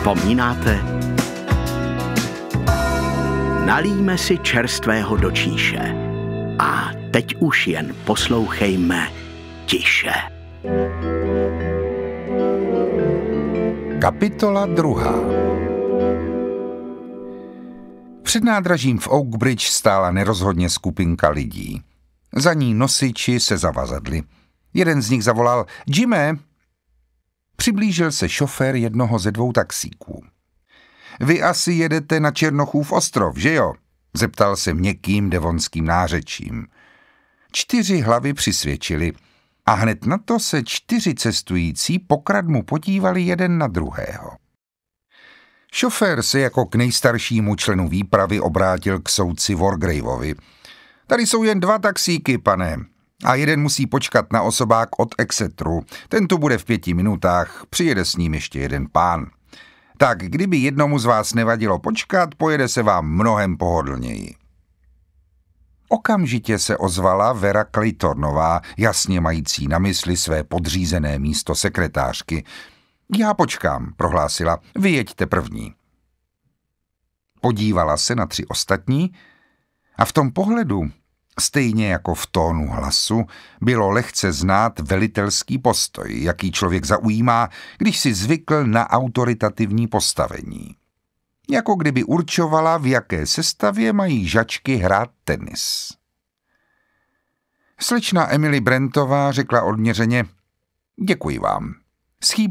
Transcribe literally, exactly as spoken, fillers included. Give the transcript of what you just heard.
Vzpomínáte? Nalijme si čerstvého do číše. A teď už jen poslouchejme tiše. Kapitola druhá. Před nádražím v Oakbridge stála nerozhodně skupinka lidí. Za ní nosiči se zavazadli. Jeden z nich zavolal: Jimmy! Přiblížil se šofér jednoho ze dvou taxíků. Vy asi jedete na Černochův ostrov, že jo? Zeptal se měkkým devonským nářečím. Čtyři hlavy přisvědčili a hned na to se čtyři cestující pokradmu podívali jeden na druhého. Šofér se jako k nejstaršímu členu výpravy obrátil k soudci Wargraveovi. Tady jsou jen dva taxíky, pane, a jeden musí počkat na osobák od Exeteru. Ten tu bude v pěti minutách, přijede s ním ještě jeden pán. Tak kdyby jednomu z vás nevadilo počkat, pojede se vám mnohem pohodlněji. Okamžitě se ozvala Vera Claytonová, jasně mající na mysli své podřízené místo sekretářky. Já počkám, prohlásila, vy jeďte první. Podívala se na tři ostatní a v tom pohledu, stejně jako v tónu hlasu, bylo lehce znát velitelský postoj, jaký člověk zaujímá, když si zvykl na autoritativní postavení. Jako kdyby určovala, v jaké sestavě mají žačky hrát tenis. Slečna Emily Brentová řekla odměřeně: Děkuji vám.